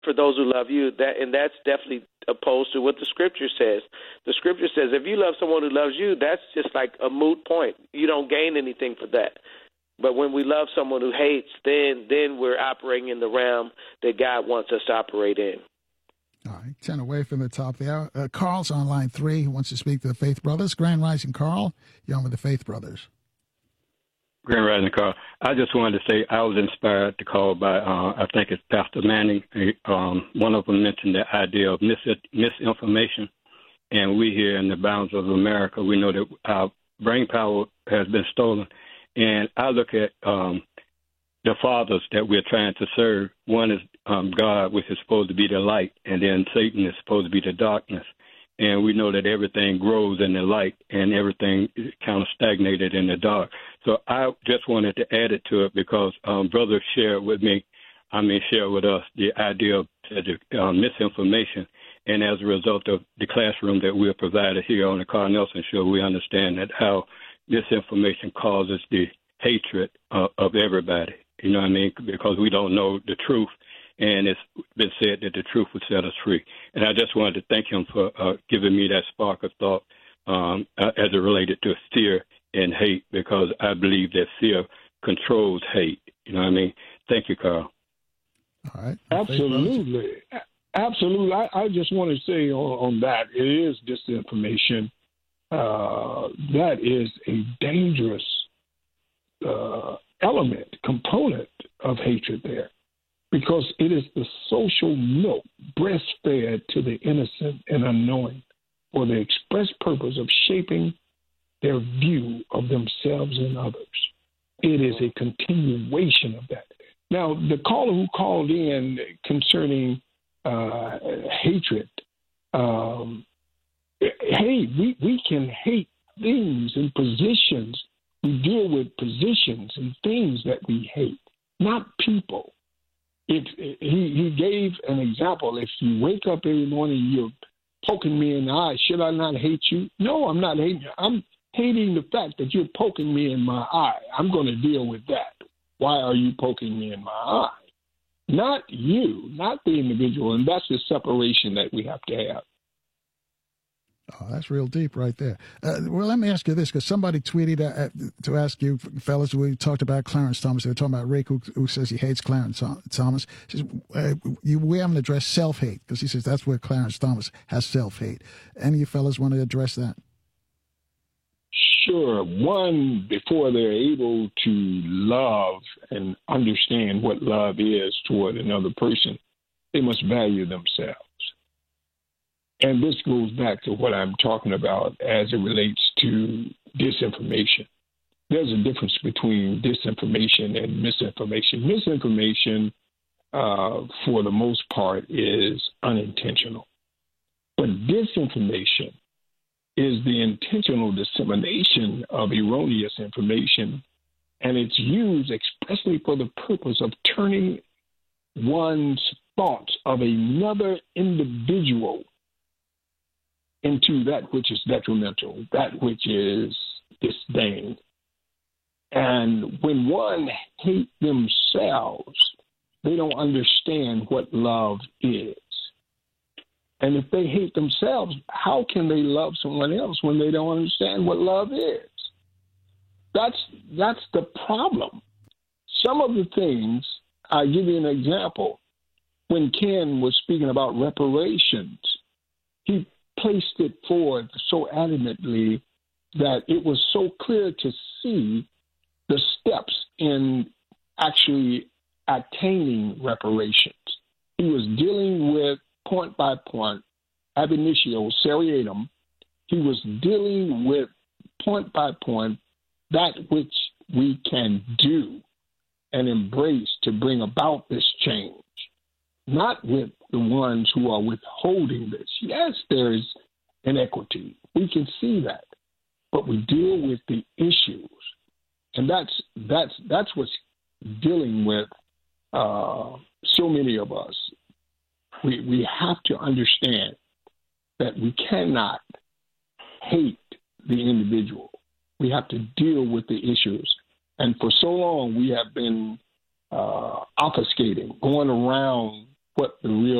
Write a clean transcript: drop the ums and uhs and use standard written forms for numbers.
for those who love you. That's definitely opposed to what the Scripture says. The Scripture says if you love someone who loves you, that's just like a moot point. You don't gain anything for that. But when we love someone who hates, then we're operating in the realm that God wants us to operate in. All right, 10 away from the top there. Carl's on line 3. He wants to speak to the Faith Brothers. Grand Rising, Carl. You're on with the Faith Brothers. Grand Rising, Carl. I just wanted to say I was inspired to call by, I think it's Pastor Manning. One of them mentioned the idea of misinformation. And we here in the bounds of America, we know that our brain power has been stolen. And I look at the fathers that we're trying to serve. One is God, which is supposed to be the light, and then Satan is supposed to be the darkness. And we know that everything grows in the light and everything is kind of stagnated in the dark. So I just wanted to add it to it because brothers shared with us the idea of misinformation. And as a result of the classroom that we're provided here on the Carl Nelson Show, we understand that how misinformation causes the hatred of everybody. You know what I mean? Because we don't know the truth. And it's been said that the truth will set us free. And I just wanted to thank him for giving me that spark of thought as it related to fear and hate, because I believe that fear controls hate. You know what I mean? Thank you, Carl. All right. Absolutely. Absolutely. I just want to say on that, it is disinformation. That is a dangerous component of hatred there, because it is the social milk breastfed to the innocent and unknowing for the express purpose of shaping their view of themselves and others. It is a continuation of that. Now, the caller who called in concerning hatred, we can hate things and positions. We deal with positions and things that we hate, not people. He gave an example. If you wake up every morning, you're poking me in the eye. Should I not hate you? No, I'm not hating you. I'm hating the fact that you're poking me in my eye. I'm going to deal with that. Why are you poking me in my eye? Not you, not the individual. And that's the separation that we have to have. Oh, that's real deep right there. Well, let me ask you this, because somebody tweeted to ask you, fellas, we talked about Clarence Thomas. They were talking about Rick, who says he hates Clarence Thomas. He says, we haven't addressed self-hate, because he says that's where Clarence Thomas has self-hate. Any of you fellas want to address that? Sure. One, before they're able to love and understand what love is toward another person, they must value themselves. And this goes back to what I'm talking about as it relates to disinformation. There's a difference between disinformation and misinformation. Misinformation, for the most part, is unintentional. But disinformation is the intentional dissemination of erroneous information, and it's used expressly for the purpose of turning one's thoughts of another individual into that which is detrimental, that which is disdain. And when one hates themselves, they don't understand what love is. And if they hate themselves, how can they love someone else when they don't understand what love is? That's the problem. Some of the things, I'll give you an example. When Ken was speaking about reparations, he placed it forward so adamantly that it was so clear to see the steps in actually attaining reparations. He was dealing with point by point, ab initio, seriatim. He was dealing with point by point that which we can do and embrace to bring about this change, not with the ones who are withholding this. Yes, there is inequity. We can see that, but we deal with the issues, and that's what's dealing with so many of us. We have to understand that we cannot hate the individual. We have to deal with the issues. And for so long, we have been obfuscating, going around what the real